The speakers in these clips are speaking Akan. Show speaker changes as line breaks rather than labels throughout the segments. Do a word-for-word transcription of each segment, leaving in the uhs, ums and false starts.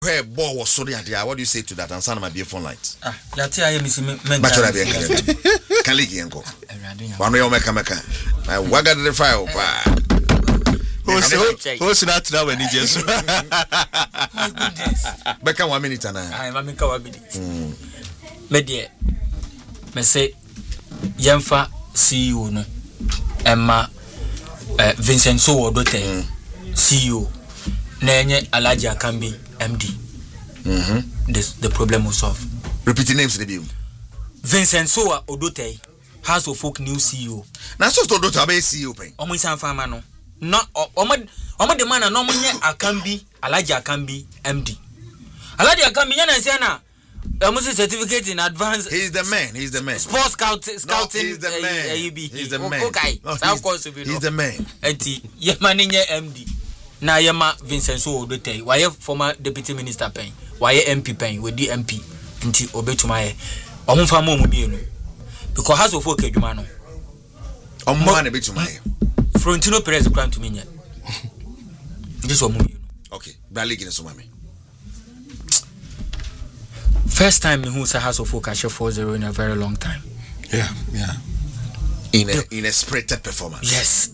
where ball was sorry at what do you say to that? And son my be phone light.
Ah, ya ti aye mi si men.
Bachelor be can league yanko. One way o meka meka. I waga the file pa.
Who's not now when he just
My goodness.
Beka one minute and
I am meka one minute. Me de me say yemfa C E O no Emma uh, Vincent So Odote C E O na enye Alhaji Akambi M D. Mhm. The the problem was solved.
Repeat the names the bill.
Vincent So Odote House of Folk new C E O.
Na so to Odote be C E O pen.
Omo san fama no. No omo omo de man na no nye Akambi Alhaji Akambi M D. Alhaji Akambi yana say na Amusi certificate in advance.
He's the man. He's the man.
Sports scout, scouting.
No, he's the man.
Uh,
he's the man.
Okay.
No,
so of course,
he's the man.
Enti yemani nye M D. Na yema Vincent So Odote. Waye former deputy minister pen. Waye M P pen. We di M P. Enti obetuma ye. Omo fa mo mienu. Because House of Folk adwuma no.
Omo ma na betuma ye.
Frontino Perez kwan to me nye. This omo mienu.
Okay. Bra league in so mame.
First time who say House of Folk I four zero in a very long time.
Yeah, yeah.
In a in a spirited performance.
Yes.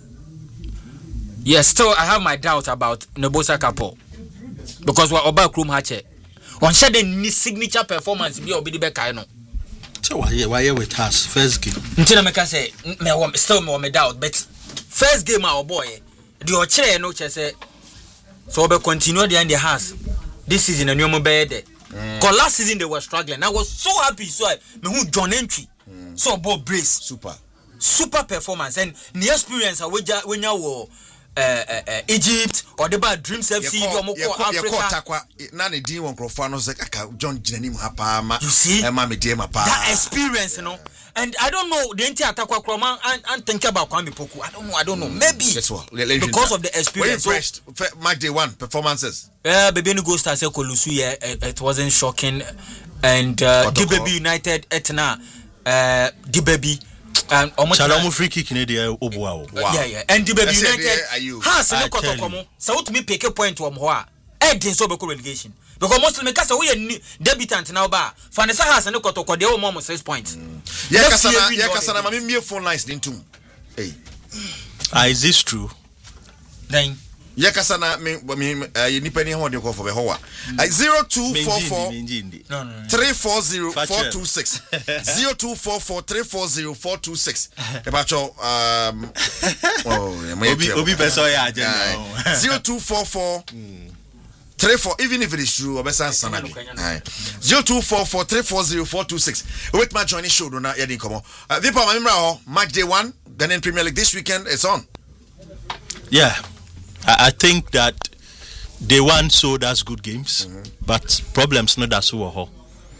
Yes, still I have my doubt about Nobosa Kapo. Because what Oba Krum Hache. On share the signature performance be obedi be kai no.
So why why with us first game?
Ntina make say me still me me doubt but first game our boy the ochire no che say so we continue the in the house. This season and you be there. Cause last season they were struggling. I was so happy so I me who John Entry. Mm. So about brace
super
super performance and the experience when you were uh, uh, uh, Egypt or the bad Dreams F C or Africa.
Na ne din won krofo no say aka John Ginanim hapa ma.
You see?
E ma me dey ma pa.
That experience, you know. And I don't know the entire attack Kroma and and think about Kwame Poku. I don't know. I don't know. Maybe because of the experience.
Were impressed? So, match day one performances.
Yeah, baby, no go start say Kolusu. Yeah, it wasn't shocking. And uh, Dibebi United etna uh, Dibebi. And
Chalomo free kick in the Obuao.
Wow. Yeah, yeah. And Dibebi United has no kotokomo. So to me pick a point to Amhoa. Edin so be relegation. Because most make us we debutant now ba. Fanessa has no kotoko dey o six points.
Yeah, kasana, yeah, kasana mami me phone lines din tum. Hey.
Ah, is this true?
Then
yeah, kasana me me you nipa ni ho dey call for be ho a. zero two four four three four zero four two six zero two four four three four zero four two six. About your um oh,
Obi Obi beso ya agenda.
zero two four four three four even if it is true obesa sanabi zero two four four three four zero four two six wait my joining show do na yedi komo vipa ma memra ho match day one Ghanaian Premier League this weekend is on.
Yeah, I, I think that day one showed us good games, mm-hmm. but problems not that so ho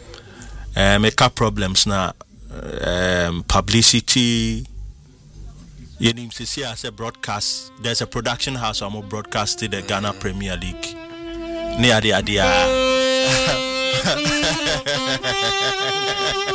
um make up problems na um publicity you need to see as a broadcast. There's a production house I'm broadcasting the Ghana mm-hmm. Premier League near the idea.